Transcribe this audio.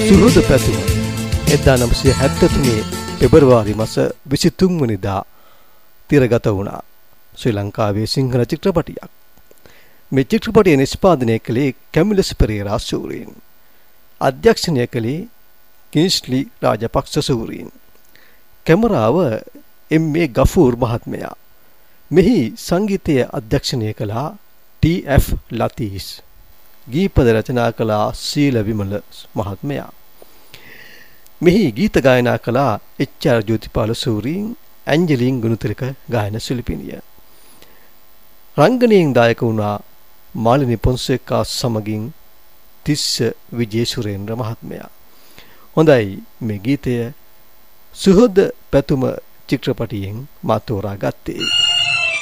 සුහද පැතුම 1973 පෙබරවාරි මාස 23 වෙනිදා තිරගත වුණා. ශ්‍රී ලංකාවේ සිංහල චිත්‍රපටයක්. මේ චිත්‍රපටය නිෂ්පාදනය කළේ කැමිලස් පෙරේරා සූරීන්. අධ්‍යක්ෂණය කළේ කින්ස්ලි රාජපක්ෂ සූරීන්. කැමරාව එම්.ඒ. ගෆූර් මහත්මයා. මෙහි සංගීතය අධ්‍යක්ෂණය කළා ටී.එෆ්. ලතීස්. ගීපද රචනා කළා සීල විමල මහත්මයා. මෙහි ගීත ගායනා කළා එච්.ආර්. ජෝතිපාල සූරීන්, ඇන්ජලින් ගුණතිලක ගායන ශිල්පිනිය. රංගනයෙන් දායක වුණා මාලිනී පොන්සේකා සමගින් තිස්ස විජේසුරේන්ද්‍ර මහත්මයා. හොඳයි, මේ ගීතය සුහද පැතුම චිත්‍රපටයෙන් මා තෝරා ගත්තේ.